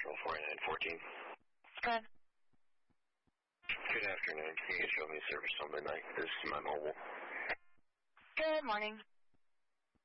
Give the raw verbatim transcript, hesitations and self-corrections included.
Central, forty-nine fourteen. Good. Good afternoon. Can you show me service on midnight? This is my mobile. Good morning.